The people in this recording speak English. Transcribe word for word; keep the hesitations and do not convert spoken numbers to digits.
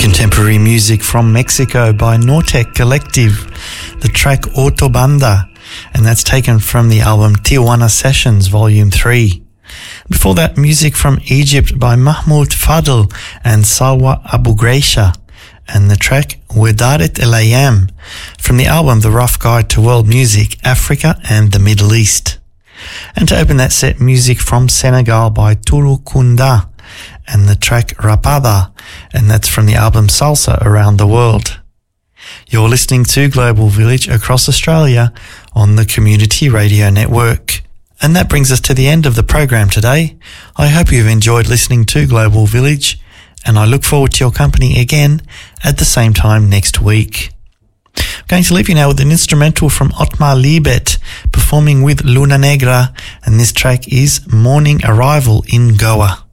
Contemporary music from Mexico by Nortec Collective, the track Autobanda, and that's taken from the album Tijuana Sessions Volume three. Before that, music from Egypt by Mahmoud Fadl and Salwa Abu Graisha, and the track Wedaret El Ayam from the album The Rough Guide to World Music, Africa and the Middle East. And to open that set, music from Senegal by Tourou Kunda and the track Rapada, and that's from the album Salsa Around the World. You're listening to Global Village across Australia on the Community Radio Network. And that brings us to the end of the program today. I hope you've enjoyed listening to Global Village, and I look forward to your company again at the same time next week. I'm going to leave you now with an instrumental from Otmar Liebet performing with Luna Negra, and this track is Morning Arrival in Goa.